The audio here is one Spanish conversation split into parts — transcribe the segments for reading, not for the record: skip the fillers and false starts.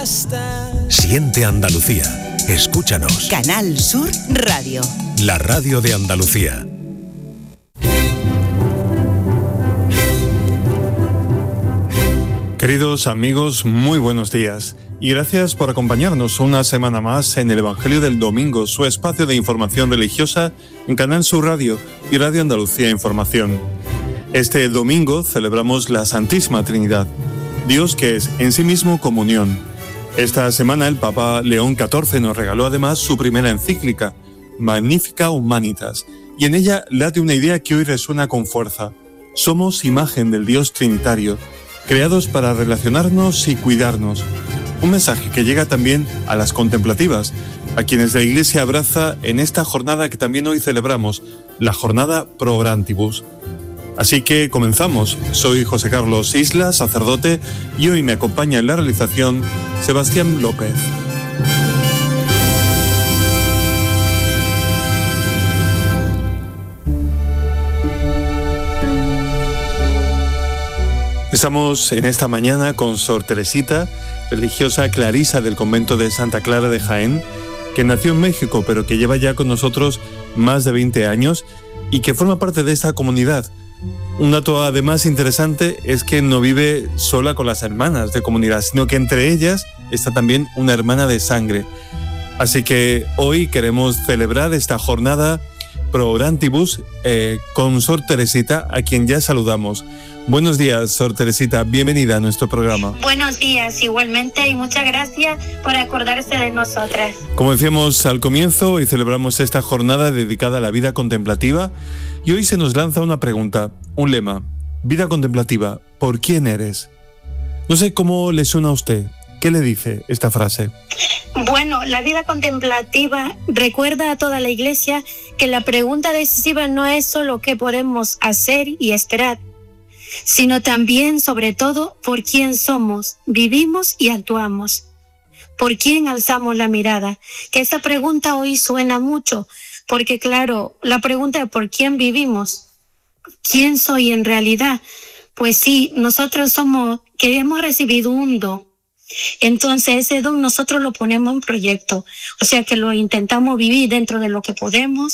Siente Andalucía. Escúchanos. Canal Sur Radio. La radio de Andalucía. Queridos amigos, muy buenos días y gracias por acompañarnos una semana más en el Evangelio del Domingo, su espacio de información religiosa en Canal Sur Radio y Radio Andalucía Información. Este domingo celebramos la Santísima Trinidad, Dios que es en sí mismo comunión. Esta semana el Papa León XIV nos regaló además su primera encíclica, Magnificat Humanitas, y en ella late una idea que hoy resuena con fuerza. Somos imagen del Dios Trinitario, creados para relacionarnos y cuidarnos. Un mensaje que llega también a las contemplativas, a quienes la Iglesia abraza en esta jornada que también hoy celebramos, la jornada Pro Orantibus. Así que comenzamos. Soy José Carlos Isla, sacerdote, y hoy me acompaña en la realización Sebastián López. Estamos en esta mañana con Sor Teresita, religiosa clarisa del convento de Santa Clara de Jaén, que nació en México pero que lleva ya con nosotros más de 20 años y que forma parte de esta comunidad. Un dato además interesante es que no vive sola con las hermanas de comunidad, sino que entre ellas está también una hermana de sangre. Así que hoy queremos celebrar esta jornada Pro Orantibus con Sor Teresita, a quien ya saludamos. Buenos días, Sor Teresita, bienvenida a nuestro programa. Buenos días, igualmente, y muchas gracias por acordarse de nosotras. Como decíamos al comienzo, hoy celebramos esta jornada dedicada a la vida contemplativa y hoy se nos lanza una pregunta, un lema. Vida contemplativa, ¿por quién eres? No sé cómo le suena a usted. ¿Qué le dice esta frase? Bueno, la vida contemplativa recuerda a toda la Iglesia que la pregunta decisiva no es solo qué podemos hacer y esperar, sino también, sobre todo, por quién somos, vivimos y actuamos. ¿Por quién alzamos la mirada? Que esa pregunta hoy suena mucho, porque claro, la pregunta es ¿por quién vivimos? ¿Quién soy en realidad? Pues sí, nosotros que hemos recibido un don. Entonces ese don nosotros lo ponemos en proyecto, o sea que lo intentamos vivir dentro de lo que podemos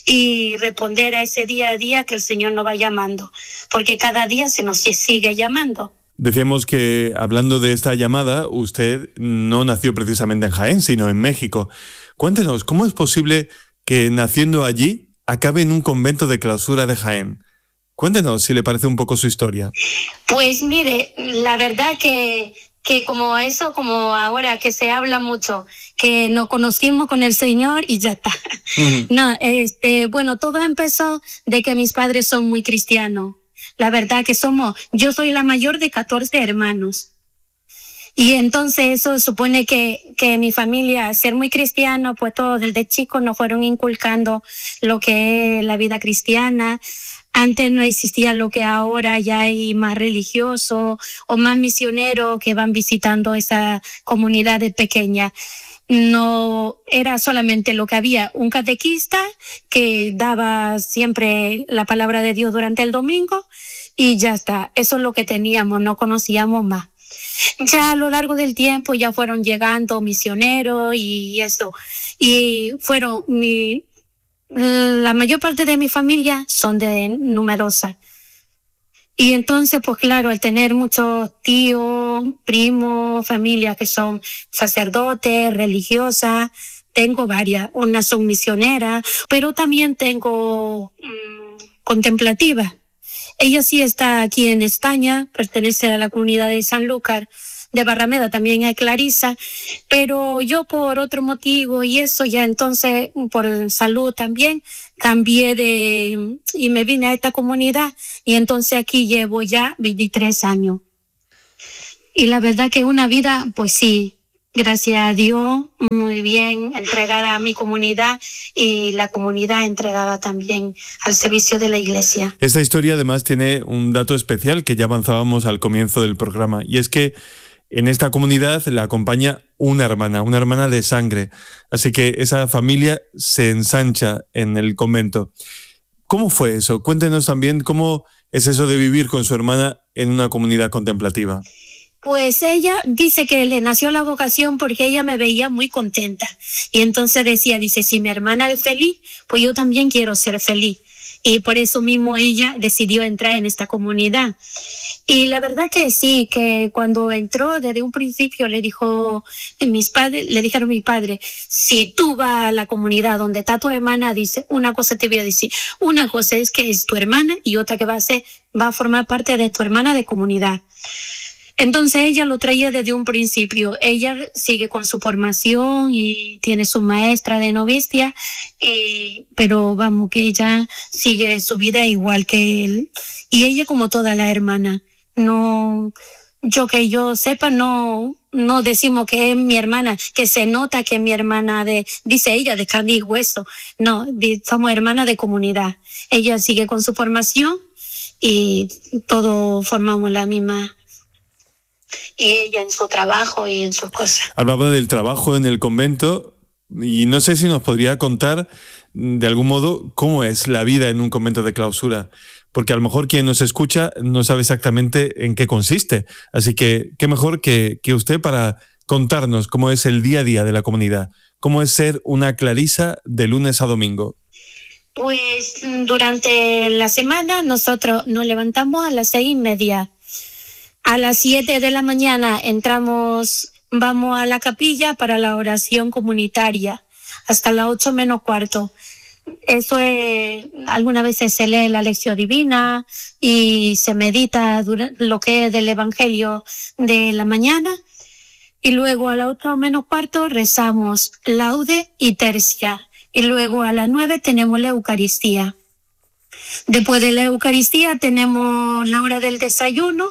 y responder a ese día a día que el Señor nos va llamando, porque cada día se nos sigue llamando. Decíamos que hablando de esta llamada, usted no nació precisamente en Jaén, sino en México. Cuéntenos, ¿cómo es posible que naciendo allí acabe en un convento de clausura de Jaén? Cuéntenos si le parece un poco su historia. Pues mire, la verdad que como ahora que se habla mucho, que nos conocimos con el Señor y ya está. Uh-huh. No, bueno, todo empezó de que mis padres son muy cristianos. La verdad que yo soy la mayor de 14 hermanos. Y entonces eso supone que mi familia, ser muy cristiano, pues todos desde chicos nos fueron inculcando lo que es la vida cristiana. Antes no existía lo que ahora ya hay más religiosos o más misioneros que van visitando esa comunidad pequeña. No era solamente lo que había, un catequista que daba siempre la palabra de Dios durante el domingo y ya está. Eso es lo que teníamos, no conocíamos más. Ya a lo largo del tiempo ya fueron llegando misioneros y eso. Y fueron la mayor parte de mi familia son de numerosas. Y entonces, pues claro, al tener muchos tíos, primos, familias que son sacerdotes, religiosas, tengo varias. Unas son misioneras, pero también tengo contemplativas. Ella sí está aquí en España, pertenece a la comunidad de Sanlúcar de Barrameda, también es clarisa, pero yo por otro motivo y eso ya entonces por salud también cambié y me vine a esta comunidad y entonces aquí llevo ya 23 años. Y la verdad que una vida, pues sí, gracias a Dios, muy bien entregada a mi comunidad y la comunidad entregada también al servicio de la Iglesia. Esta historia además tiene un dato especial que ya avanzábamos al comienzo del programa y es que en esta comunidad la acompaña una hermana de sangre. Así que esa familia se ensancha en el convento. ¿Cómo fue eso? Cuéntenos también cómo es eso de vivir con su hermana en una comunidad contemplativa. Pues ella dice que le nació la vocación porque ella me veía muy contenta. Y entonces dice, si mi hermana es feliz, pues yo también quiero ser feliz. Y por eso mismo ella decidió entrar en esta comunidad. Y la verdad que sí, que cuando entró desde un principio le dijeron mis padres, si tú vas a la comunidad donde está tu hermana, dice, una cosa te voy a decir, una cosa es que es tu hermana y otra que va a formar parte de tu hermana de comunidad. Entonces ella lo traía desde un principio. Ella sigue con su formación y tiene su maestra de novicia, pero vamos, que ella sigue su vida igual que él. Y ella como toda la hermana. No, que yo sepa, no decimos que es mi hermana, que se nota que es mi hermana dice ella, de carne y hueso. No, somos hermanas de comunidad. Ella sigue con su formación y todos formamos la misma. Y ella en su trabajo y en sus cosas. Hablaba del trabajo en el convento y no sé si nos podría contar de algún modo cómo es la vida en un convento de clausura, porque a lo mejor quien nos escucha no sabe exactamente en qué consiste. Así que qué mejor que usted para contarnos cómo es el día a día de la comunidad, cómo es ser una clarisa de lunes a domingo. Pues durante la semana nosotros nos levantamos a las 6:30. A las 7 de la mañana vamos a la capilla para la oración comunitaria, hasta las 8 menos cuarto. Eso es, algunas veces se lee la lección divina y se medita lo que es del Evangelio de la mañana. Y luego a las 8 menos cuarto rezamos laude y tercia. Y luego a las 9 tenemos la Eucaristía. Después de la Eucaristía tenemos la hora del desayuno.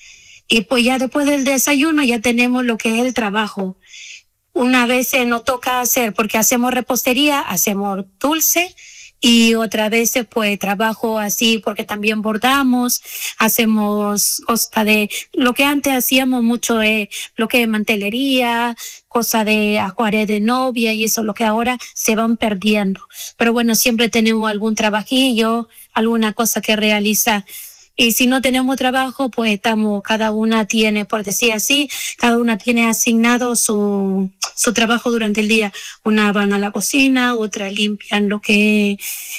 Y pues ya después del desayuno ya tenemos lo que es el trabajo. Una vez nos toca hacer, porque hacemos repostería, hacemos dulce, y otra vez pues trabajo así porque también bordamos, hacemos cosas de lo que antes hacíamos mucho, lo que es mantelería, cosas de ajuares de novia y eso, lo que ahora se van perdiendo. Pero bueno, siempre tenemos algún trabajillo, alguna cosa que realizar. Y si no tenemos trabajo, pues cada una tiene, por decir así, cada una tiene asignado su trabajo durante el día. Una van a la cocina, otra limpian lo que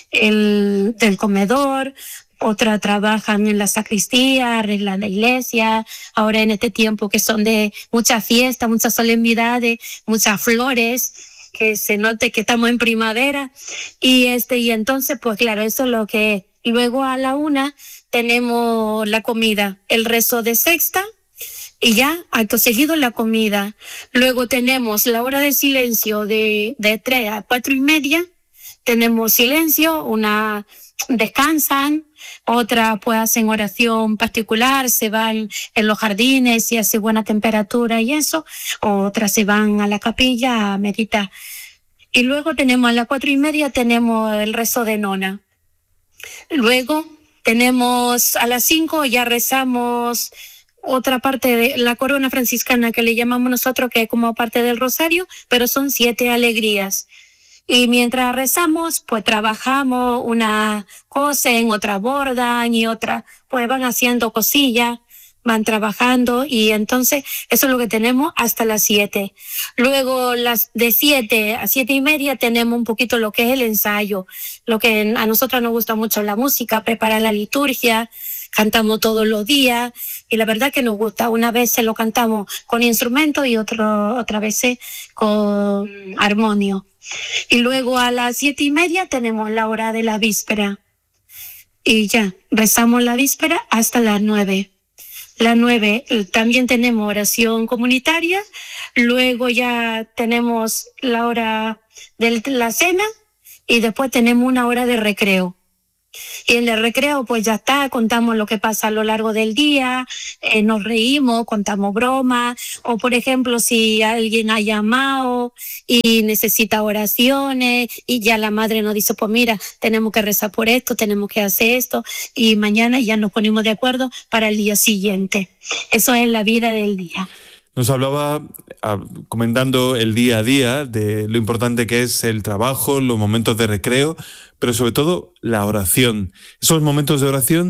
es del comedor, otra trabajan en la sacristía, arreglan la iglesia. Ahora en este tiempo que son de muchas fiestas, muchas solemnidades, muchas flores, que se note que estamos en primavera. Y entonces, pues claro, eso es lo que es. Y luego a la 1 tenemos la comida, el rezo de sexta y ya, acto seguido la comida. Luego tenemos la hora de silencio de 3 a 4:30. Tenemos silencio, descansan, otra pues hacen oración particular, se van en los jardines y hace buena temperatura y eso, otras se van a la capilla a meditar. Y luego tenemos a las 4:30 tenemos el rezo de nona. Luego tenemos a las 5 ya rezamos otra parte de la corona franciscana que le llamamos nosotros, que es como parte del rosario, pero son 7 alegrías. Y mientras rezamos, pues trabajamos, una cosen, otra bordan y otra pues van haciendo cosillas, van trabajando y entonces eso es lo que tenemos hasta las 7. Luego de 7 a 7:30 tenemos un poquito lo que es el ensayo, lo que a nosotros nos gusta mucho la música, preparar la liturgia, cantamos todos los días y la verdad que nos gusta. Una vez se lo cantamos con instrumento y otra vez con armonio. Y luego a las 7:30 tenemos la hora de la víspera y ya rezamos la víspera hasta las 9. Las 9 también tenemos oración comunitaria, luego ya tenemos la hora de la cena y después tenemos una hora de recreo. Y en el recreo pues ya está, contamos lo que pasa a lo largo del día, nos reímos, contamos bromas, o por ejemplo si alguien ha llamado y necesita oraciones y ya la madre nos dice, pues mira, tenemos que rezar por esto, tenemos que hacer esto y mañana ya nos ponemos de acuerdo para el día siguiente. Eso es la vida del día. Nos hablaba, comentando el día a día, de lo importante que es el trabajo, los momentos de recreo, pero sobre todo la oración. Esos momentos de oración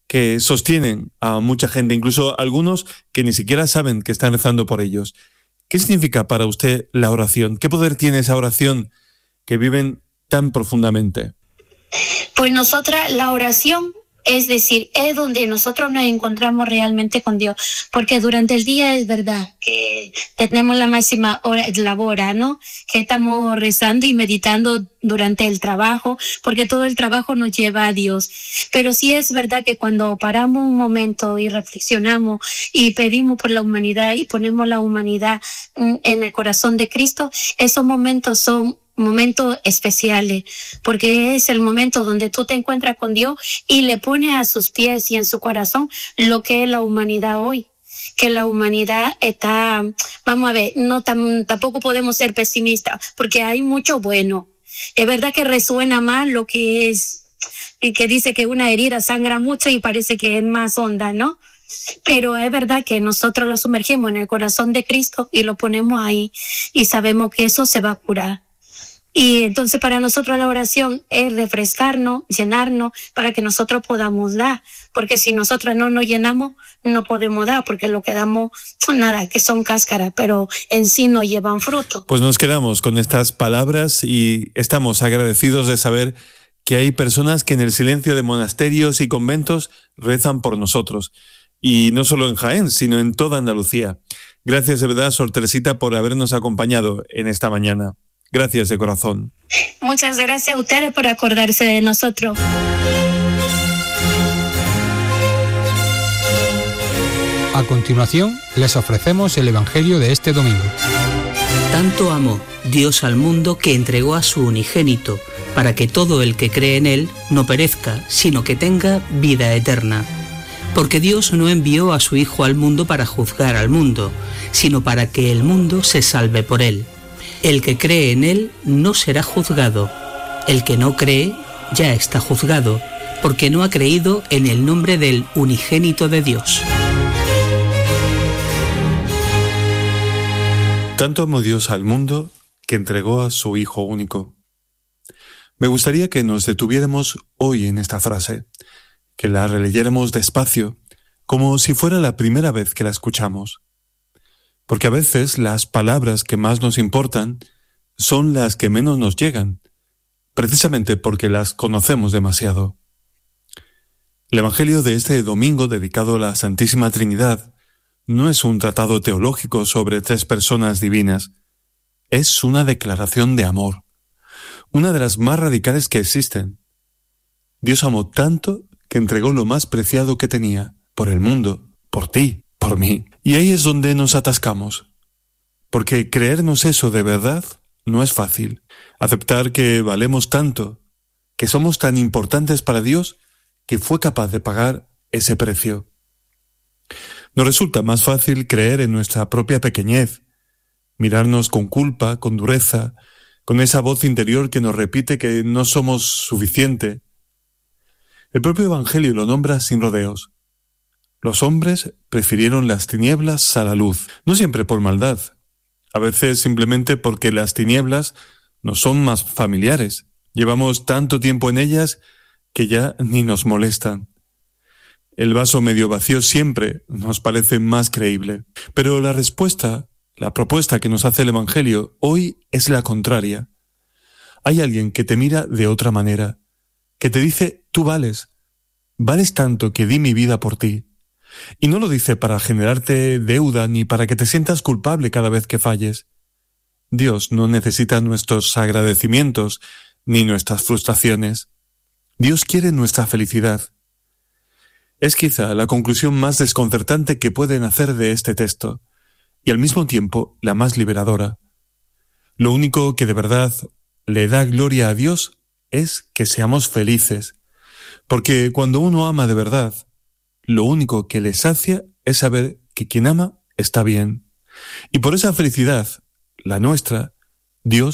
que sostienen a mucha gente, incluso algunos que ni siquiera saben que están rezando por ellos. ¿Qué significa para usted la oración? ¿Qué poder tiene esa oración que viven tan profundamente? Pues nosotras, la oración, es decir, es donde nosotros nos encontramos realmente con Dios, porque durante el día es verdad que tenemos la máxima hora, ¿no? Que estamos rezando y meditando durante el trabajo, porque todo el trabajo nos lleva a Dios. Pero sí es verdad que cuando paramos un momento y reflexionamos y pedimos por la humanidad y ponemos la humanidad en el corazón de Cristo, esos momentos son momentos especiales, porque es el momento donde tú te encuentras con Dios y le pones a sus pies y en su corazón lo que es la humanidad hoy. Que la humanidad está, vamos a ver, tampoco podemos ser pesimistas, porque hay mucho bueno. Es verdad que resuena más lo que es, que dice que una herida sangra mucho y parece que es más honda, ¿no? Pero es verdad que nosotros lo sumergimos en el corazón de Cristo y lo ponemos ahí y sabemos que eso se va a curar. Y entonces para nosotros la oración es refrescarnos, llenarnos, para que nosotros podamos dar. Porque si nosotros no nos llenamos, no podemos dar, porque lo que damos, nada, que son cáscaras, pero en sí no llevan fruto. Pues nos quedamos con estas palabras y estamos agradecidos de saber que hay personas que en el silencio de monasterios y conventos rezan por nosotros. Y no solo en Jaén, sino en toda Andalucía. Gracias de verdad, Sor Teresita, por habernos acompañado en esta mañana. Gracias de corazón. Muchas gracias a ustedes por acordarse de nosotros. A continuación, les ofrecemos el Evangelio de este domingo. Tanto amó Dios al mundo que entregó a su unigénito, para que todo el que cree en él no perezca, sino que tenga vida eterna. Porque Dios no envió a su Hijo al mundo para juzgar al mundo, sino para que el mundo se salve por él. El que cree en él no será juzgado. El que no cree ya está juzgado, porque no ha creído en el nombre del unigénito de Dios. Tanto amó Dios al mundo que entregó a su Hijo único. Me gustaría que nos detuviéramos hoy en esta frase, que la releyéramos despacio, como si fuera la primera vez que la escuchamos. Porque a veces las palabras que más nos importan son las que menos nos llegan, precisamente porque las conocemos demasiado. El Evangelio de este domingo dedicado a la Santísima Trinidad no es un tratado teológico sobre 3 personas divinas, es una declaración de amor, una de las más radicales que existen. Dios amó tanto que entregó lo más preciado que tenía, por el mundo, por ti, por mí. Y ahí es donde nos atascamos, porque creernos eso de verdad no es fácil. Aceptar que valemos tanto, que somos tan importantes para Dios, que fue capaz de pagar ese precio. Nos resulta más fácil creer en nuestra propia pequeñez, mirarnos con culpa, con dureza, con esa voz interior que nos repite que no somos suficiente. El propio Evangelio lo nombra sin rodeos. Los hombres prefirieron las tinieblas a la luz, no siempre por maldad, a veces simplemente porque las tinieblas nos son más familiares. Llevamos tanto tiempo en ellas que ya ni nos molestan. El vaso medio vacío siempre nos parece más creíble. Pero la respuesta, la propuesta que nos hace el Evangelio hoy es la contraria. Hay alguien que te mira de otra manera, que te dice, tú vales tanto que di mi vida por ti. Y no lo dice para generarte deuda ni para que te sientas culpable cada vez que falles. Dios no necesita nuestros agradecimientos ni nuestras frustraciones. Dios quiere nuestra felicidad. Es quizá la conclusión más desconcertante que pueden hacer de este texto, y al mismo tiempo la más liberadora. Lo único que de verdad le da gloria a Dios es que seamos felices, porque cuando uno ama de verdad, lo único que le sacia es saber que quien ama está bien. Y por esa felicidad, la nuestra, Dios